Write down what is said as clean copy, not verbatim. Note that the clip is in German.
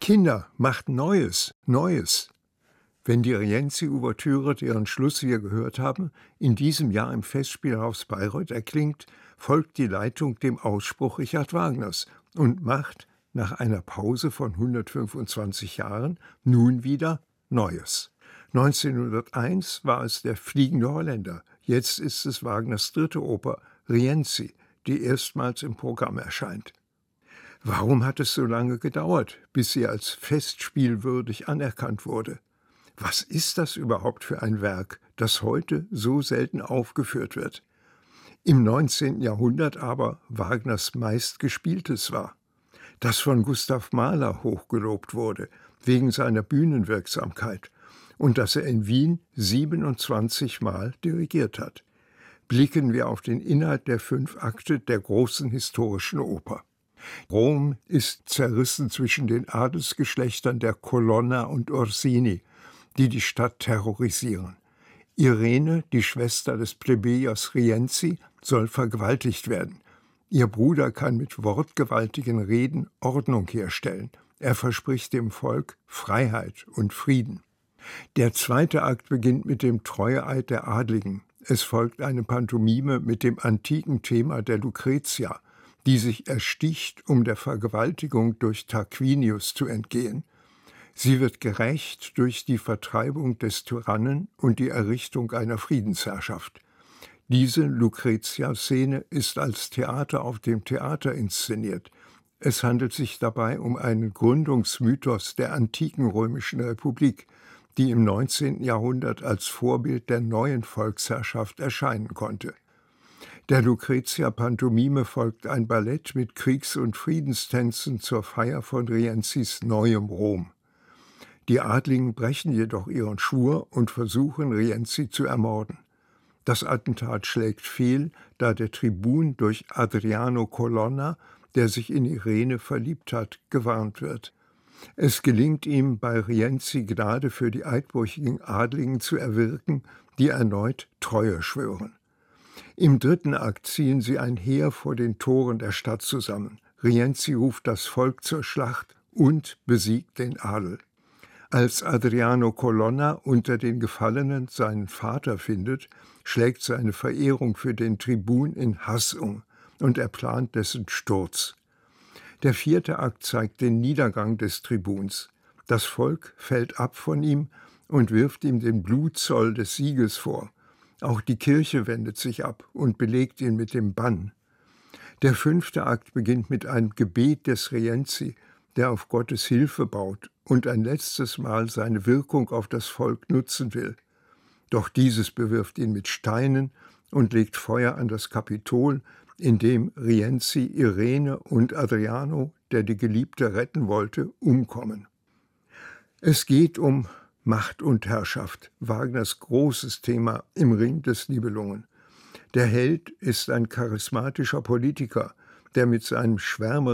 Kinder, macht Neues, Neues. Wenn die Rienzi-Ouvertüre, deren Schluss wir gehört haben, in diesem Jahr im Festspielhaus Bayreuth erklingt, folgt die Leitung dem Ausspruch Richard Wagners und macht nach einer Pause von 125 Jahren nun wieder Neues. 1901 war es der Fliegende Holländer, jetzt ist es Wagners dritte Oper, Rienzi, die erstmals im Programm erscheint. Warum hat es so lange gedauert, bis sie als festspielwürdig anerkannt wurde? Was ist das überhaupt für ein Werk, das heute so selten aufgeführt wird? Im 19. Jahrhundert aber Wagners meistgespieltes war, das von Gustav Mahler hochgelobt wurde, wegen seiner Bühnenwirksamkeit, und das er in Wien 27 Mal dirigiert hat. Blicken wir auf den Inhalt der 5 Akte der großen historischen Oper. Rom ist zerrissen zwischen den Adelsgeschlechtern der Colonna und Orsini, die die Stadt terrorisieren. Irene, die Schwester des Plebejers Rienzi, soll vergewaltigt werden. Ihr Bruder kann mit wortgewaltigen Reden Ordnung herstellen. Er verspricht dem Volk Freiheit und Frieden. Der 2. Akt beginnt mit dem Treueeid der Adligen. Es folgt eine Pantomime mit dem antiken Thema der Lucretia, die sich ersticht, um der Vergewaltigung durch Tarquinius zu entgehen. Sie wird gerächt durch die Vertreibung des Tyrannen und die Errichtung einer Friedensherrschaft. Diese Lucretia-Szene ist als Theater auf dem Theater inszeniert. Es handelt sich dabei um einen Gründungsmythos der antiken römischen Republik, die im 19. Jahrhundert als Vorbild der neuen Volksherrschaft erscheinen konnte. Der Lucretia-Pantomime folgt ein Ballett mit Kriegs- und Friedenstänzen zur Feier von Rienzis neuem Rom. Die Adligen brechen jedoch ihren Schwur und versuchen, Rienzi zu ermorden. Das Attentat schlägt fehl, da der Tribun durch Adriano Colonna, der sich in Irene verliebt hat, gewarnt wird. Es gelingt ihm, bei Rienzi Gnade für die eidbrüchigen Adligen zu erwirken, die erneut Treue schwören. Im 3. Akt ziehen sie ein Heer vor den Toren der Stadt zusammen. Rienzi ruft das Volk zur Schlacht und besiegt den Adel. Als Adriano Colonna unter den Gefallenen seinen Vater findet, schlägt seine Verehrung für den Tribun in Hass um und er plant dessen Sturz. Der 4. Akt zeigt den Niedergang des Tribuns. Das Volk fällt ab von ihm und wirft ihm den Blutzoll des Sieges vor. Auch die Kirche wendet sich ab und belegt ihn mit dem Bann. Der 5. Akt beginnt mit einem Gebet des Rienzi, der auf Gottes Hilfe baut und ein letztes Mal seine Wirkung auf das Volk nutzen will. Doch dieses bewirft ihn mit Steinen und legt Feuer an das Kapitol, in dem Rienzi, Irene und Adriano, der die Geliebte retten wollte, umkommen. Es geht um Macht und Herrschaft, Wagners großes Thema im Ring des Nibelungen. Der Held ist ein charismatischer Politiker, der mit seinem